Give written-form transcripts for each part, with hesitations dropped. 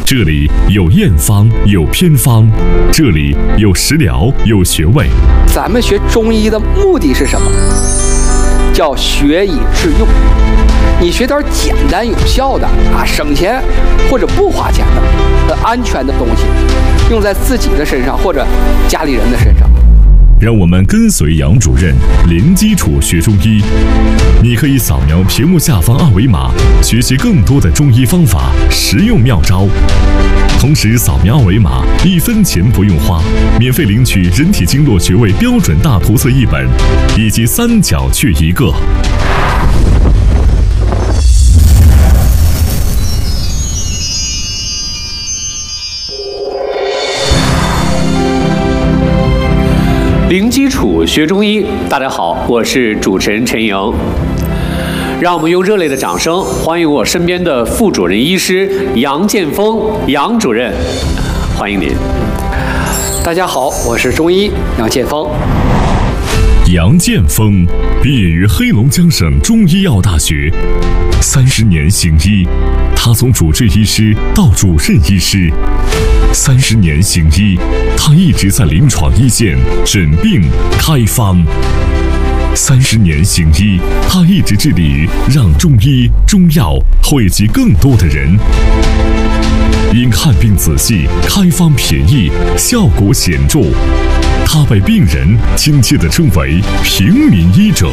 这里有验方，有偏方，这里有食疗，有穴位。 咱们学中医的目的是什么？叫学以致用。你学点简单有效的省钱或者不花钱的安全的东西，用在自己的身上或者家里人的身上。 让我们跟随杨主任零基础学中医。你可以扫描屏幕下方二维码，学习更多的中医方法、实用妙招。同时扫描二维码，1分钱不用花，免费领取人体经络穴位标准大图册1本，以及3角穴1个。 零基础学中医，大家好，我是主持人陈莹。让我们用热烈的掌声欢迎我身边的副主任医师杨建峰杨主任，欢迎您。 大家好，我是中医杨建峰。 杨建峰毕业于黑龙江省中医药大学，30年行医，他从主治医师到主任医师。30年行医，他一直在临床一线诊病开方。30年行医，他一直致力于让中医中药惠及更多的人。因看病仔细，开方便宜，效果显著，他被病人亲切地称为平民医者。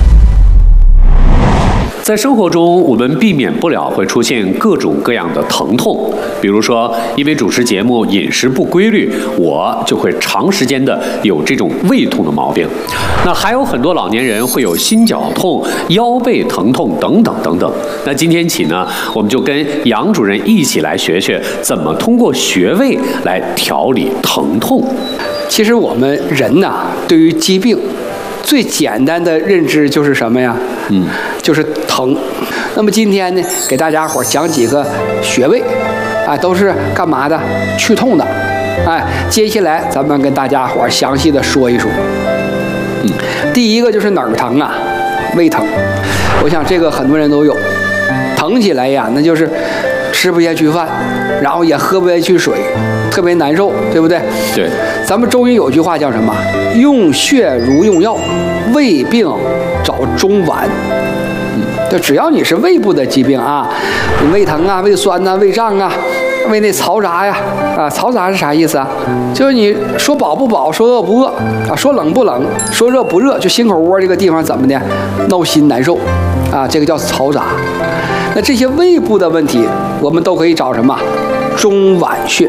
在生活中，我们避免不了会出现各种各样的疼痛，比如说，因为主持节目饮食不规律，我就会长时间的有这种胃痛的毛病。那还有很多老年人会有心绞痛、腰背疼痛等等等等。那今天起呢，我们就跟杨主任一起来学学怎么通过穴位来调理疼痛。 其实我们人呐，对于疾病最简单的认知就是什么呀？就是疼。那么今天呢，给大家伙讲几个穴位，都是干嘛的？去痛的。接下来咱们跟大家伙详细的说一说。第一个就是哪儿疼啊？胃疼。我想这个很多人都有，疼起来呀，那就是吃不下去饭，然后也喝不下去水，特别难受，对不对？ 对。 咱们中医有句话叫什么？用穴如用药，胃病找中脘。就只要你是胃部的疾病你胃疼啊、胃酸啊、胃胀啊、胃内嘈杂呀嘈杂是啥意思啊？就是你说饱不饱，说饿不饿说冷不冷，说热不热，就心口窝这个地方怎么的闹心难受这个叫嘈杂。那这些胃部的问题，我们都可以找什么？中脘穴。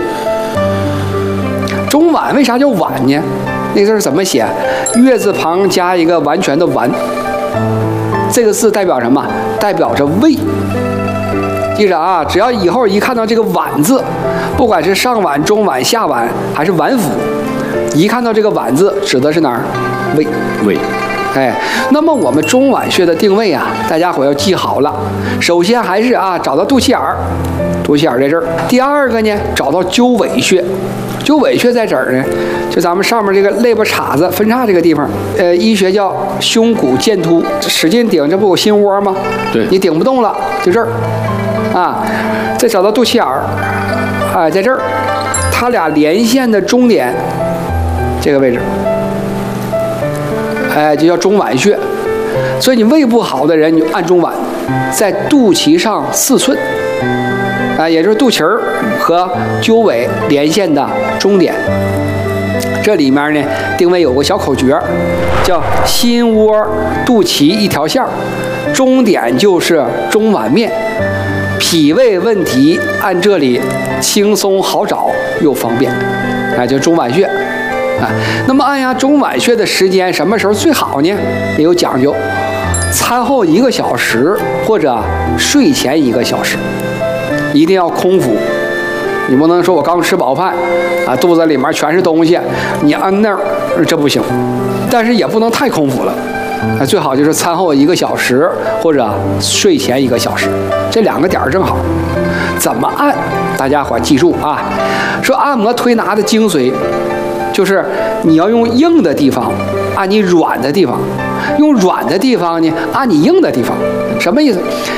中脘为啥叫脘呢？那个字怎么写？月字旁加一个完全的完，这个字代表什么？代表着胃。记着只要以后一看到这个脘字，不管是上脘、中脘、下脘还是脘腹，一看到这个脘字，指的是哪儿？胃。 胃。 那么我们中脘穴的定位大家伙要记好了。首先还是找到肚脐眼儿，肚脐眼在这儿。第二个呢，找到鸠尾穴。鸠尾穴在这儿呢，就咱们上面这个肋巴叉子分叉这个地方，医学叫胸骨剑突，使劲顶，这不有心窝吗？ 对， 你顶不动了，就这儿再找到肚脐眼儿，在这儿，它俩连线的中点，这个位置，就叫中脘穴。所以你胃不好的人，你就按中脘，在肚脐上4寸。也就是肚脐儿和鸠尾连线的中点。这里面呢，定位有个小口诀，叫心窝肚脐一条线，中点就是中脘面。脾胃问题按这里轻松好找又方便，就中脘穴。那么按压中脘穴的时间什么时候最好呢？也有讲究，餐后1个小时或者睡前1个小时。一定要空腹，你不能说我刚吃饱饭肚子里面全是东西，你按那儿这不行。但是也不能太空腹了，最好就是餐后1个小时或者睡前1个小时，这2个点正好。怎么按？大家伙记住说按摩推拿的精髓，就是你要用硬的地方按你软的地方，用软的地方呢按你硬的地方。什么意思？